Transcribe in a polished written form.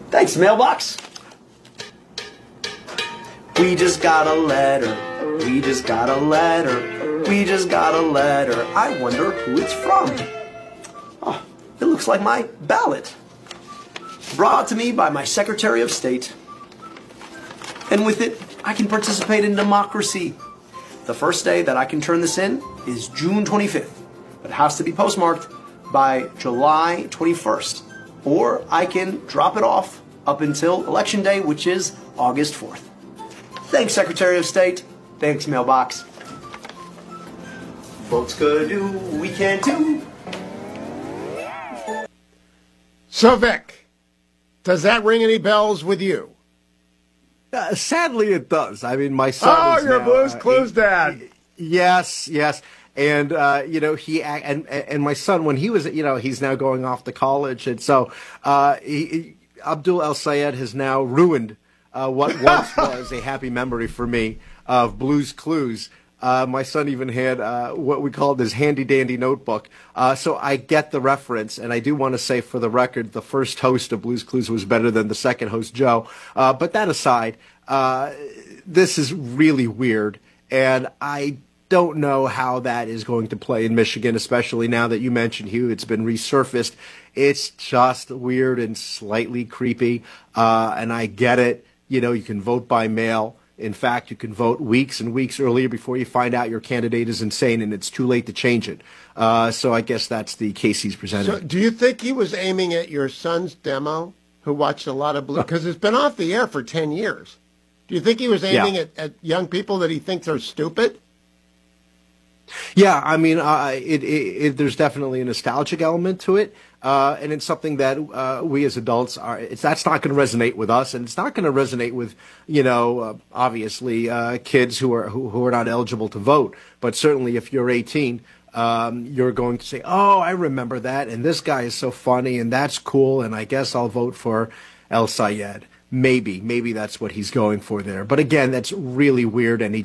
Thanks, mailbox. We just got a letter. We just got a letter. We just got a letter. I wonder who it's from. Oh, it looks like my ballot. Brought to me by my Secretary of State. And with it, I can participate in democracy. The first day that I can turn this in is June 25th. But it has to be postmarked by July 21st. Or I can drop it off up until Election Day, which is August 4th. Thanks, Secretary of State. Thanks, mailbox. Folks could do, we can too. So, Vic, does that ring any bells with you? Sadly, it does. I mean, my son. Oh, is you're now, Blue's Clues dad. Yes, and he and my son, when he was, he's now going off to college, and so Abdul El Sayed has now ruined what once was a happy memory for me of Blue's Clues. My son even had what we called his handy-dandy notebook. So I get the reference, and I do want to say for the record, the first host of Blue's Clues was better than the second host, Joe. But that aside, this is really weird, and I don't know how that is going to play in Michigan, especially now that you mentioned, Hugh, it's been resurfaced. It's just weird and slightly creepy, and I get it. You can vote by mail. In fact, you can vote weeks and weeks earlier before you find out your candidate is insane, and it's too late to change it. So I guess that's the case he's presenting. So do you think he was aiming at your son's demo, who watched a lot of Blue? Because it's been off the air for 10 years. Do you think he was aiming at young people that he thinks are stupid? Yeah, I mean, there's definitely a nostalgic element to it, and it's something that we as adults that's not going to resonate with us, and it's not going to resonate with, obviously kids who are not eligible to vote. But certainly, if you're 18, you're going to say, "Oh, I remember that, and this guy is so funny, and that's cool, and I guess I'll vote for El Sayed." Maybe that's what he's going for there. But again, that's really weird, and he